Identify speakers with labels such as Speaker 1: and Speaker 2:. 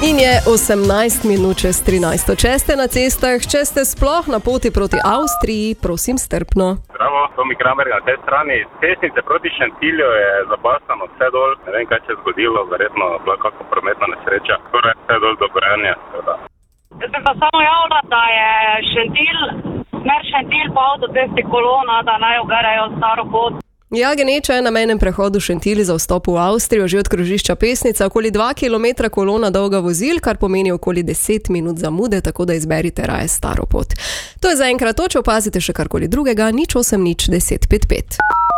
Speaker 1: In je 18 minut čez 13. Če ste na cestah, če ste sploh na poti proti Avstriji, prosim strpno.
Speaker 2: Bravo, Tomi Kramer na tej strani. Cestnice proti Šentilju je zabastano vse dol. Ne vem, kaj se je zgodilo, verjetno bila kakšna prometna nesreča. Torej vse dol do Brejanja.
Speaker 3: Jaz bi pa samo javila, da je smer Šentilj pa avtocesti kolona, da naj uberejo staro pot.
Speaker 1: Ja, geneča je na mejnem prehodu Šentilj za vstop v Avstrijo že od krožišča Pesnica okoli 2 km kolona dolga vozil, kar pomeni okoli 10 minut zamude, tako da izberite raje staro pot. To je zaenkrat to, če opazite še karkoli drugega, 0800 10 55.